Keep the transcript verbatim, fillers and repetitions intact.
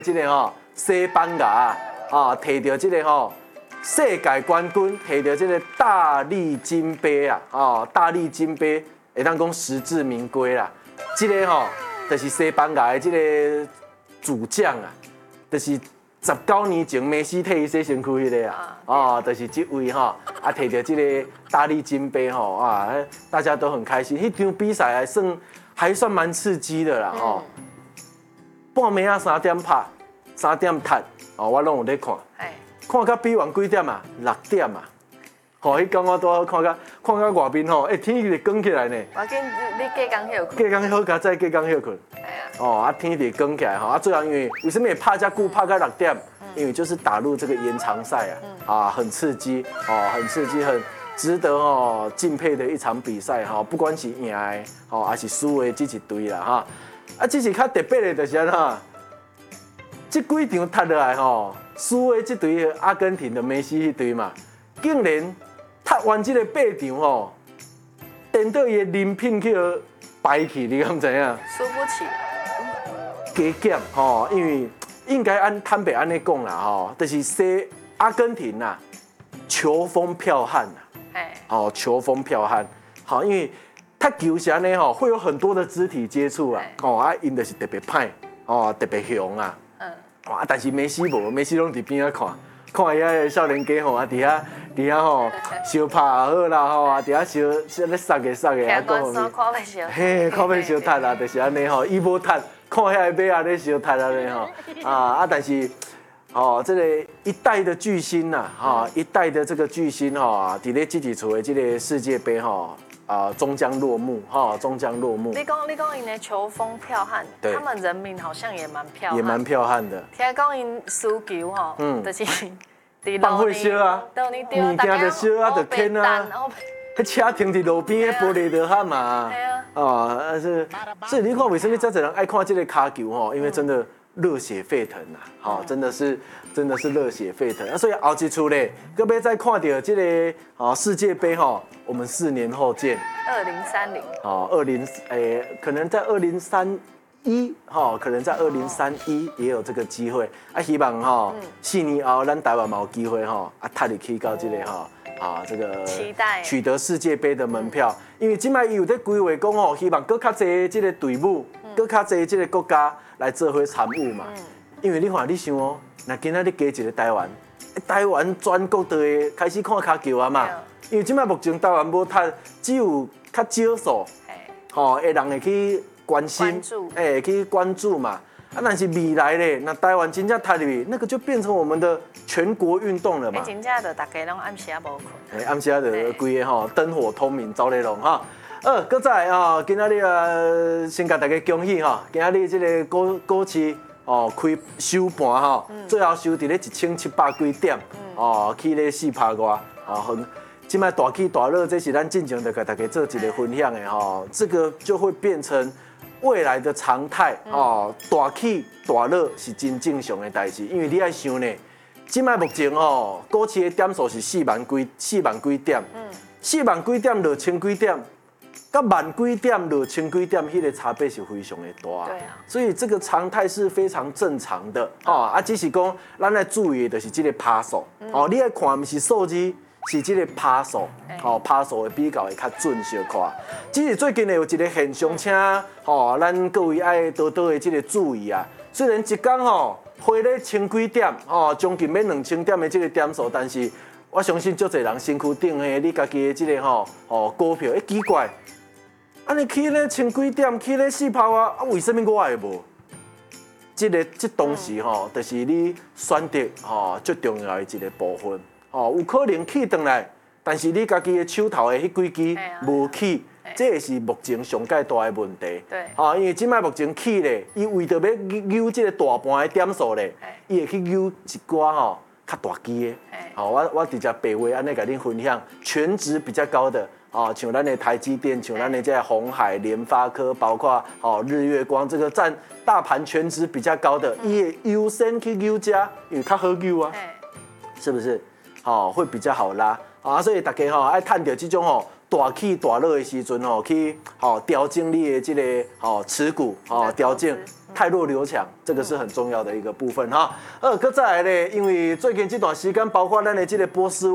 这个吼西班牙啊，摕到这个吼世界冠军，摕到这个大力金杯啊，哦，大力金杯会当讲实至名归啦。这个吼就是西班牙的这个主将啊，就是十九年前梅西替伊洗身躯迄个啊，哦，就是这位吼啊，摕到这个大力金杯吼啊，大家都很开心。迄场比赛还算还算蛮刺激的啦吼。嗯半暝啊三点拍，三点踢，哦，我拢有咧看，看到比完几点啊？六点啊，吼，迄天我拄好看到，看到外面吼，哎，天就光起来呢。 我见你隔工休困。 隔工好，加再隔工休困。 哎呀。 哦，啊，天就光起来吼，啊，最后因为为什么会拍遮久，拍到六点？因为就是打入这个延长赛啊，啊，很刺激，哦，很刺激，很值得哦敬佩的一场比赛哈，不管是赢的，哦，还是输的这一队啦哈。啊，这是较特别的，就是安怎？这几场踢落来吼，输的这队阿根廷的梅西迄队嘛，竟然踢完这个八场吼，等到伊的人品去败去，你敢知影？ 输不起。 加减吼，因为应该按坦白安尼讲啦吼，就是说阿根廷呐，球风剽悍呐，哎，哦，球风剽悍，好，因为。他球时呢吼，会有很多的肢体接触啊，哦啊，因就是特别歹，哦特别凶啊，嗯，啊，但是梅西无，梅西拢伫边仔看，看伊遐少年家吼啊，伫遐伫遐吼相拍也好啦吼，啊伫遐相相咧杀个杀个啊， 各方面，看要相， 嘿，看要相踢啦，就是安尼吼，伊无踢，看遐个马啊咧相踢安尼吼，啊啊，但是。哦，这个一代的巨星呐，哈，一代的这个巨星哈，伫咧积极处的这个世界杯哈，啊，终将落幕哈，终将落幕。 你讲你讲因的球风剽悍，他们人民好像也蛮剽悍， 也蛮剽悍的。 听讲因输球吼，嗯，就是放火烧啊， 物件就烧啊，就捡啊，迄车停伫路边，迄玻璃就喊嘛，啊，是，所以你看为什么这侪人爱看这个卡球吼？因为真的。热血沸腾呐，好，真的是真的是热血沸腾啊！所以后一出嘞，各位再看到这个啊世界杯哈，我们四年后见。 二零三零。 好，二零诶，可能在二零三一哈，可能在二零三一也有这个机会啊！希望哈，四年后咱台湾嘛有机会哈，啊，踏入去到这个哈啊这个期待取得世界杯的门票，因为今摆伊有在规划讲哦，希望更较侪这个队伍，更较侪这个国家。来做伙参与嘛，嗯、因为你看，你想哦，那今仔日加一个台湾，台湾全国都会开始看卡球啊嘛。因为即摆目前台湾无踢，只有较少数，吼，会人会去关心，哎，去关注嘛。啊，但是未来咧，那台湾真正踢入去，那个就变成我们的全国运动了嘛。 真正的大家拢暗时啊无困。 哎，暗时啊就规个吼灯火通明，走咧龙哈。呃，搁再啊，今仔日啊，先甲大家恭喜哈，今仔日这个股股市哦开收盘哈，最后收伫咧一千七百几点，哦，去咧四拍外，哦，很，即摆大起大落，这是咱进前就甲大家做一个分享的哈，这个就会变成未来的常态哦，大起大落是真正常的代志，因为你爱想呢，即摆目前哦，股市的点数是四万几四万几点，四万几点落千几点。甲万几点落千几点，迄个差别是非常的大。 对啊， 所以这个常态是非常正常的。哦，啊，只是讲咱要注意的就是这个趴数。哦，你爱看不是数字，是这个趴数。哦，趴数的比较会较准小可。只是最近呢有一个现象，请哦咱各位爱多多的这个注意啊。虽然一天吼花咧千几点，哦将近要两千点的这个点数，但是我相信足侪人身躯顶的你家己的这个吼哦股票，哎奇怪。安尼起咧千几点，起咧四拍啊！啊，为什么我会无？这个这东西吼，就是你选择吼最重要的一个部分。吼，有可能起转来，但是你家己的手头的迄几支无起，这是目前上界大的问题。 对。 啊，因为即摆目前起咧，伊为着要扭这个大盘的点数咧，伊会去扭一寡吼较大支的。好，我我直接白话安尼甲恁分享，全值比较高的。啊，像咱的台积电，像咱的这鸿海、联发科，包括哦日月光，这个占大盘全值比较高的，伊会优先去优加，因为较好优啊，是不是？好，会比较好拉啊，所以大家吼爱探到这种吼大起大落的时阵吼，去吼调整你的这个吼持股，吼调整汰弱留强，这个是很重要的一个部分哈。二个再来呢，因为最近这段时间，包括咱的这个波斯